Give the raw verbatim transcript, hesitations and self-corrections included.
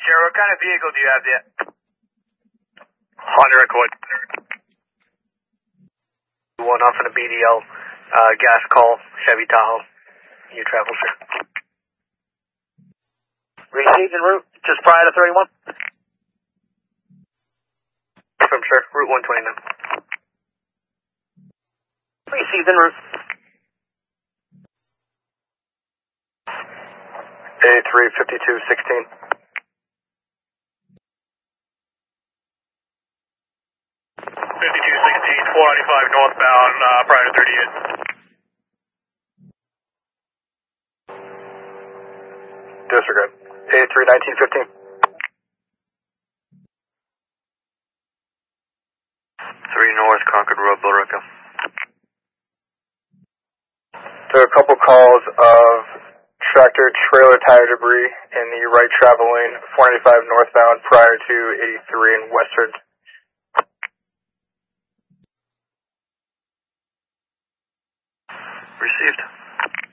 Sure, what kind of vehicle do you have yet? Honda Accord. One off in a B D L, uh, gas call, Chevy Tahoe. You travel, sir. Received en route, just prior to thirty-one. From sir, Route one twenty-nine. Received en route. A three fifty-two sixteen. fifty-two sixteen, four ninety-five northbound, uh, prior to thirty-eight. Disregard. A three nineteen fifteen. Three North, Concord Road, Billerica. There are a couple calls of tractor trailer tire debris in the right travel lane, four ninety-five northbound prior to eighty-three in Western. Received.